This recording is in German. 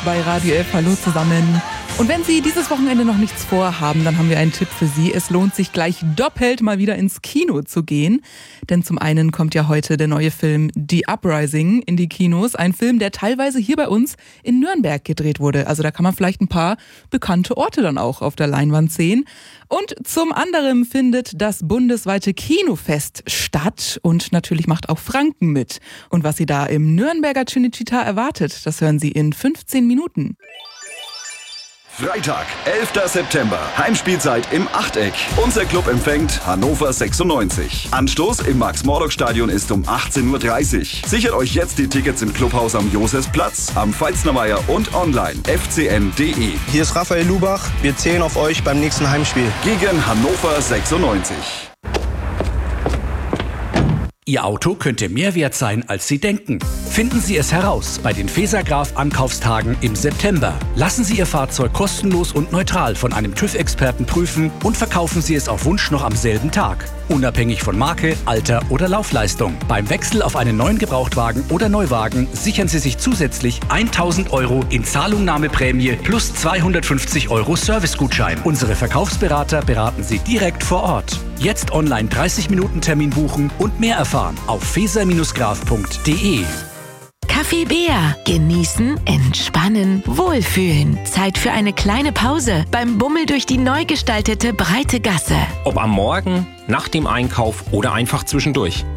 bei Radio F. Hallo zusammen. Und wenn Sie dieses Wochenende noch nichts vorhaben, dann haben wir einen Tipp für Sie. Es lohnt sich gleich doppelt mal wieder ins Kino zu gehen. Denn zum einen kommt ja heute der neue Film The Uprising in die Kinos. Ein Film, der teilweise hier bei uns in Nürnberg gedreht wurde. Also da kann man vielleicht ein paar bekannte Orte dann auch auf der Leinwand sehen. Und zum anderen findet das bundesweite Kinofest statt. Und natürlich macht auch Franken mit. Und was Sie da im Nürnberger Cinecittà erwartet, das hören Sie in 15 Minuten. Freitag, 11. September. Heimspielzeit im Achteck. Unser Club empfängt Hannover 96. Anstoß im Max-Morlock-Stadion ist um 18.30 Uhr. Sichert euch jetzt die Tickets im Clubhaus am Josefsplatz, am Pfalznerweiher und online fcn.de. Hier ist Raphael Lubach. Wir zählen auf euch beim nächsten Heimspiel. Gegen Hannover 96. Ihr Auto könnte mehr wert sein, als Sie denken. Finden Sie es heraus bei den Fesergraf Ankaufstagen im September. Lassen Sie Ihr Fahrzeug kostenlos und neutral von einem TÜV-Experten prüfen und verkaufen Sie es auf Wunsch noch am selben Tag. Unabhängig von Marke, Alter oder Laufleistung. Beim Wechsel auf einen neuen Gebrauchtwagen oder Neuwagen sichern Sie sich zusätzlich 1.000 € in Zahlungnahmeprämie plus 250 € Servicegutschein. Unsere Verkaufsberater beraten Sie direkt vor Ort. Jetzt online 30 Minuten Termin buchen und mehr erfahren auf feser-graf.de. Kaffee Bär. Genießen, entspannen, wohlfühlen. Zeit für eine kleine Pause beim Bummel durch die neu gestaltete breite Gasse. Ob am Morgen, nach dem Einkauf oder einfach zwischendurch.